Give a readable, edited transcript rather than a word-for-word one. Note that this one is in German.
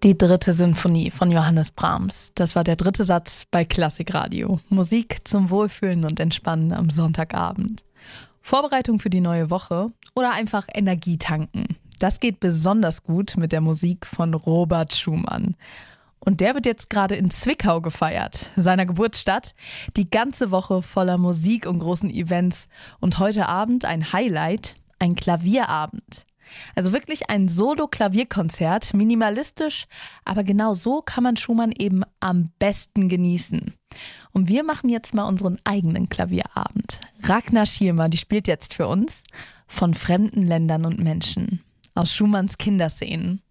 Die dritte Sinfonie von Johannes Brahms. Das war der dritte Satz bei Klassikradio. Musik zum Wohlfühlen und Entspannen am Sonntagabend. Vorbereitung für die neue Woche oder einfach Energie tanken. Das geht besonders gut mit der Musik von Robert Schumann. Und der wird jetzt gerade in Zwickau gefeiert, seiner Geburtsstadt. Die ganze Woche voller Musik und großen Events. Und heute Abend ein Highlight, ein Klavierabend. Also wirklich ein Solo-Klavierkonzert, minimalistisch, aber genau so kann man Schumann eben am besten genießen. Und wir machen jetzt mal unseren eigenen Klavierabend. Ragnar Schirmer, die spielt jetzt für uns von fremden Ländern und Menschen aus Schumanns Kinderszenen.